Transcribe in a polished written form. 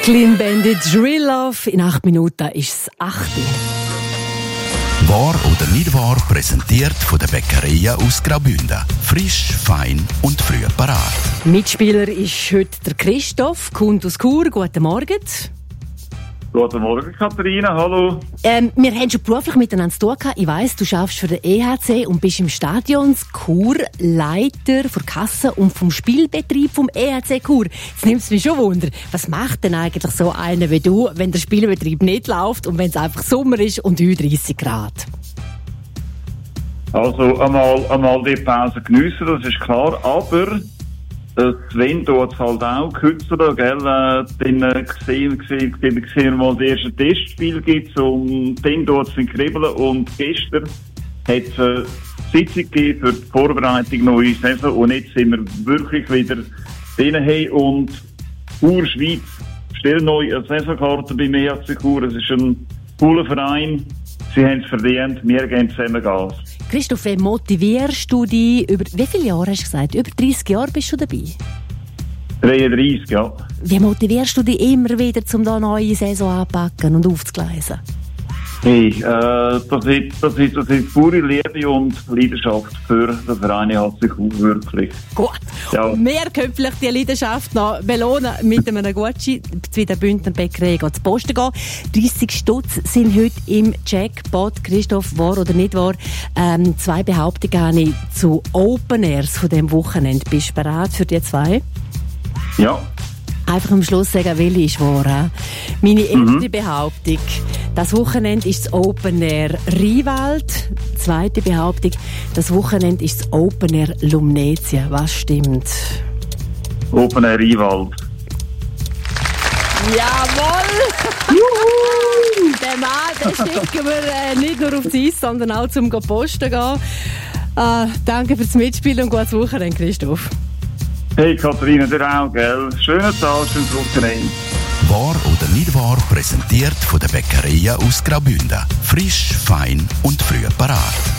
Clean Bandit, Drill Love. In 8 Minuten ist es 8 Uhr. Wahr oder nicht wahr, präsentiert von der Bäckerei aus Graubünden. Frisch, fein und früh parat. Mitspieler ist heute der Christoph, kommt aus Chur. Guten Morgen. Guten Morgen, Katharina, hallo. Wir haben schon beruflich miteinander zu tun gehabt. Ich weiss, du arbeitest für den EHC und bist im Stadion Chur Leiter für Kasse und vom Spielbetrieb vom EHC Chur. Jetzt nimmt es mich schon Wunder, was macht denn eigentlich so einer wie du, wenn der Spielbetrieb nicht läuft und wenn es einfach Sommer ist und 30 Grad? Also einmal die Pause geniessen, das ist klar, aber Sven tut es halt auch kürzer, gell? Dann gesehen wir mal das erste Testspiel gibt und dann tut es in Kribbeln und gestern hat es eine Sitzung gegeben für die Vorbereitung neue Saison und jetzt sind wir wirklich wieder drin hey und Chur Schweiz stellt neu eine Saisonkarte beim EHC Chur. Es ist ein cooler Verein, sie haben es verdient, wir geben zusammen Gas. Christoph, wie motivierst du dich wie viele Jahre hast du gesagt? Über 30 Jahre bist du dabei? 33, ja. Wie motivierst du dich immer wieder, um da neue Saison anzupacken und aufzugleisen? Hey, das ist pure Liebe und Leidenschaft für den Verein HC Chur, wirklich. Gut. Ja. Und wir können vielleicht diese Leidenschaft noch belohnen mit einem Gutschein. Zu der Bündner Bäckerei zu Posten gehen. 30 Stutz sind heute im Jackpot. Christoph, wahr oder nicht wahr? 2 Behauptungen habe ich zu Open Airs von diesem Wochenende. Bist du bereit für die 2? Ja. Einfach am Schluss sagen, welche ist wahr. Meine erste Behauptung. Das Wochenende ist das Open Air Riewald. Zweite Behauptung. Das Wochenende ist das Open Air Lumnezia. Was stimmt? Open Air Riewald. Jawohl! Juhu! Der Mann, der schicken wir nicht nur aufs Eis, sondern auch zum Posten gehen. Danke fürs Mitspielen und gutes Wochenende, Christoph. Hey Katharina, dir auch, gell? Schönen Tag, schönes Wochenende. Wahr oder nicht wahr, präsentiert von der Bäckerei aus Graubünden. Frisch, fein und früh parat.